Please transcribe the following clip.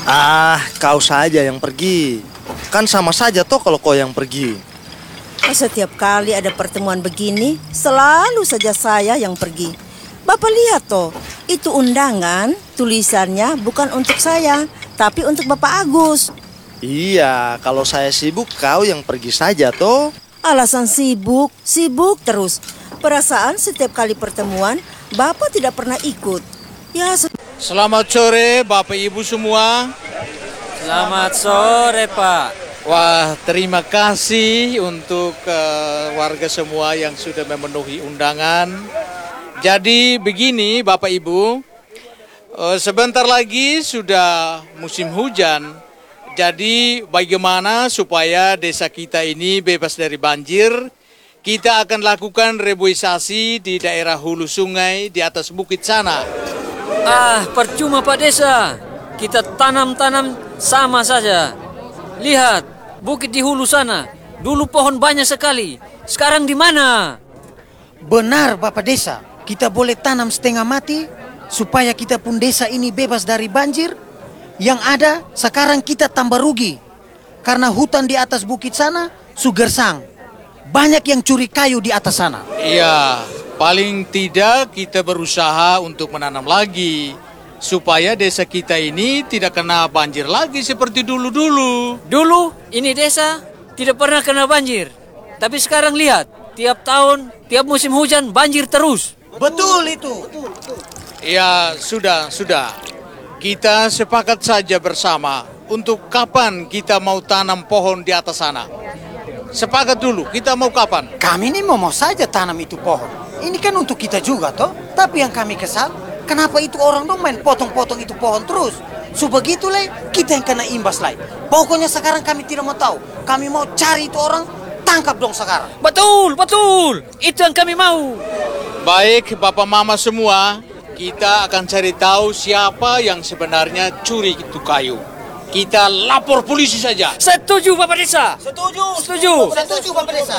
Ah, kau saja yang pergi. Kan sama saja toh kalau kau yang pergi. Setiap kali ada pertemuan begini, selalu saja saya yang pergi. Bapak lihat toh, itu undangan, tulisannya bukan untuk saya, tapi untuk Bapak Agus. Iya, kalau saya sibuk kau yang pergi saja toh. Alasan sibuk, sibuk terus. Perasaan setiap kali pertemuan, Bapak tidak pernah ikut. Ya, Selamat sore Bapak Ibu semua. Selamat sore, Pak. Wah, terima kasih untuk warga semua yang sudah memenuhi undangan. Jadi begini Bapak Ibu, sebentar lagi sudah musim hujan. Jadi bagaimana supaya desa kita ini bebas dari banjir? Kita akan lakukan reboisasi di daerah hulu sungai di atas bukit sana. Percuma Pak Desa. Kita tanam-tanam sama saja. Lihat, bukit di hulu sana. Dulu pohon banyak sekali. Sekarang di mana? Benar Bapak Desa, kita boleh tanam setengah mati supaya kita pun desa ini bebas dari banjir. Yang ada sekarang kita tambah rugi karena hutan di atas bukit sana sugersang. Banyak yang curi kayu di atas sana. Iya, paling tidak kita berusaha untuk menanam lagi supaya desa kita ini tidak kena banjir lagi seperti dulu-dulu. Dulu ini desa tidak pernah kena banjir. Tapi sekarang lihat, tiap tahun, tiap musim hujan banjir terus. Betul itu. Ya, sudah. Kita sepakat saja bersama untuk kapan kita mau tanam pohon di atas sana. Sepakat dulu, kita mau kapan? Kami ini mau saja tanam itu pohon. Ini kan untuk kita juga toh. Tapi yang kami kesal, kenapa itu orang dong main potong-potong itu pohon terus? Begitu le, kita yang kena imbas lagi. Pokoknya sekarang kami tidak mau tahu. Kami mau cari itu orang, tangkap dong sekarang. Betul. Itu yang kami mau. Baik, Bapak Mama semua, kita akan cari tahu siapa yang sebenarnya curi itu kayu. Kita lapor polisi saja. Setuju Bapak Desa. Setuju Setuju. Bapak Desa.